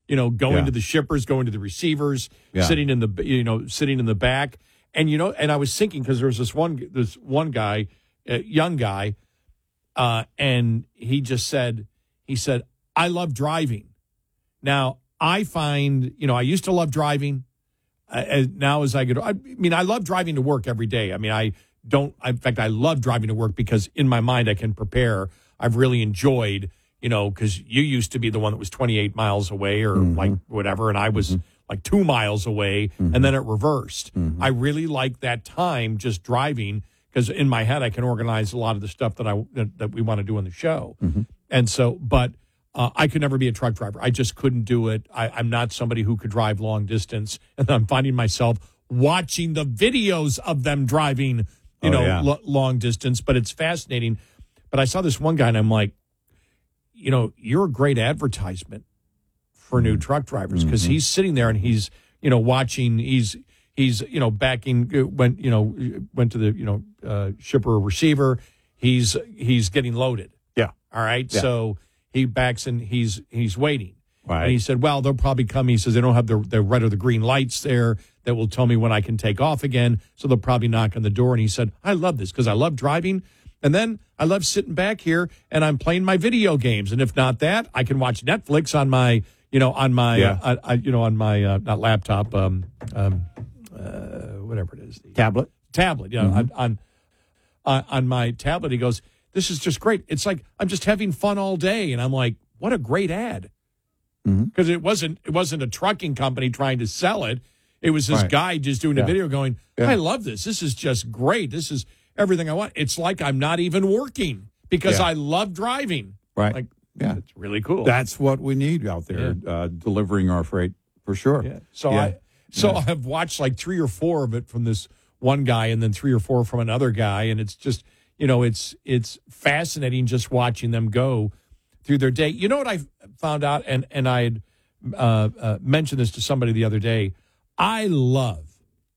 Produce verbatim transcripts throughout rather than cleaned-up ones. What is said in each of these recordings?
you know, going Yeah. to the shippers, going to the receivers, Yeah. sitting in the, you know, sitting in the back. And, you know, and I was thinking, because there was this one, this one guy, uh, young guy, uh, and he just said, he said, I love driving. Now, I find, you know, I used to love driving. Uh, as, now as I get, I mean, I love driving to work every day. I mean, I don't, in fact, I love driving to work because in my mind I can prepare. I've really enjoyed, you know, because you used to be the one that was twenty-eight miles away or Mm-hmm. like whatever, and I was Mm-hmm. like two miles away, Mm-hmm. and then it reversed. Mm-hmm. I really like that time just driving because in my head I can organize a lot of the stuff that I that, that we want to do on the show. Mm-hmm. And so, but uh, I could never be a truck driver. I just couldn't do it. I, I'm not somebody who could drive long distance, and I'm finding myself watching the videos of them driving, you Oh, know, yeah. lo- long distance. But it's fascinating. But I saw this one guy, and I'm like, you know, you're a great advertisement for new truck drivers because Mm-hmm. he's sitting there and he's, you know, watching. He's he's you know backing uh, went you know went to the you know uh, shipper or receiver. He's he's getting loaded. Yeah. All right. Yeah. So he backs and he's he's waiting. Right. And he said, well, they'll probably come. He says they don't have the the red or the green lights there that will tell me when I can take off again. So they'll probably knock on the door. And he said, I love this because I love driving. And then I love sitting back here and I'm playing my video games. And if not that, I can watch Netflix on my, you know, on my, Yeah. uh, uh, you know, on my, uh, not laptop, um, um, uh, whatever it is. The Tablet. tablet, you know, on, on, on, on my tablet. He goes, this is just great. It's like, I'm just having fun all day. And I'm like, what a great ad. Because it wasn't, it wasn't a trucking company trying to sell it. It was this Right. guy just doing Yeah. a video going, Yeah. I love this. This is just great. This is everything I want. It's like I'm not even working because Yeah. I love driving. Right. Like, Yeah. it's really cool. That's what we need out there, uh, delivering our freight for sure. yeah. So Yeah. I, so Yeah. I've watched like three or four of it from this one guy and then three or four from another guy. And it's just, you know, it's, it's fascinating just watching them go through their day. You know what I found out? And, and I had uh, uh, mentioned this to somebody the other day. I love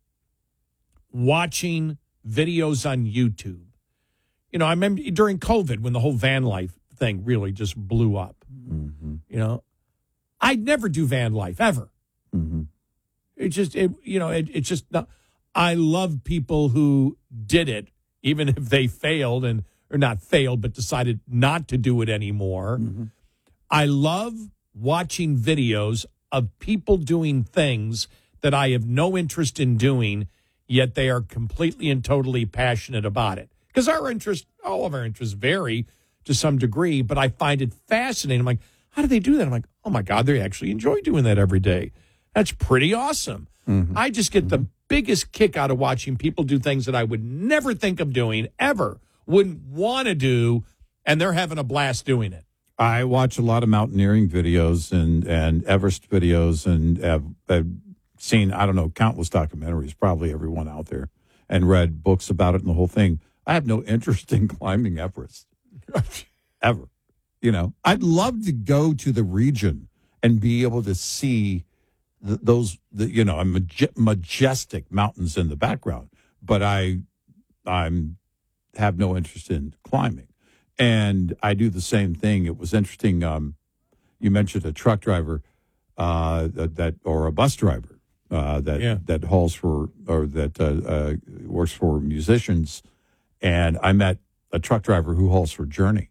watching videos on YouTube. You know, I remember during COVID when the whole van life thing really just blew up. Mm-hmm. You know, I'd never do van life ever. Mm-hmm. It just, it, you know, it, it's just not. I love people who did it, even if they failed and or not failed, but decided not to do it anymore. Mm-hmm. I love watching videos of people doing things that I have no interest in doing, yet they are completely and totally passionate about it. Because our interests, all of our interests vary to some degree, but I find it fascinating. I'm like, how do they do that? I'm like, oh my God, they actually enjoy doing that every day. That's pretty awesome. Mm-hmm. I just get the biggest kick out of watching people do things that I would never think of doing, ever, wouldn't want to do, and they're having a blast doing it. I watch a lot of mountaineering videos and, and Everest videos and have, have seen, I don't know, countless documentaries, probably everyone out there, and read books about it and the whole thing. I have no interest in climbing Everest, ever. You know, I'd love to go to the region and be able to see th- those, the, you know, maj- majestic mountains in the background, but I, I'm have no interest in climbing. And I do the same thing. It was interesting. Um, you mentioned a truck driver uh, that, that or a bus driver uh, that Yeah. that hauls for or that uh, uh, works for musicians. And I met a truck driver who hauls for Journey.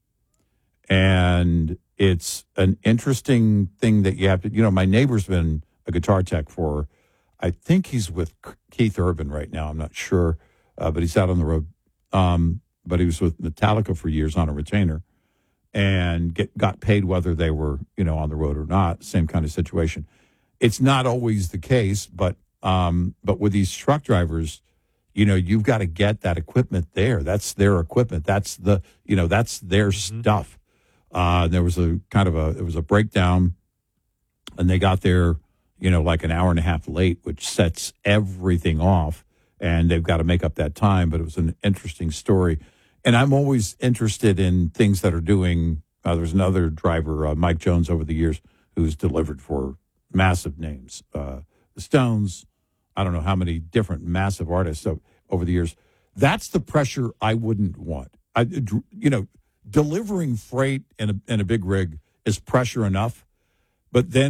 And it's an interesting thing that you have to, you know, my neighbor's been a guitar tech for, I think he's with Keith Urban right now. I'm not sure, uh, but he's out on the road. Um, but he was with Metallica for years on a retainer and get, got paid whether they were, you know, on the road or not. Same kind of situation. It's not always the case, but um, but with these truck drivers, you know, you've got to get that equipment there. That's their equipment. That's the, you know, that's their Mm-hmm. stuff. Uh, there was a kind of a, it was a breakdown and they got there, you know, like an hour and a half late, which sets everything off. And they've got to make up that time. But it was an interesting story. And I'm always interested in things that are doing, uh, there's another driver, uh, Mike Jones, over the years, who's delivered for massive names. Uh, the Stones, I don't know how many different massive artists so, over the years. That's the pressure I wouldn't want. I, you know, delivering freight in a, in a big rig is pressure enough. But then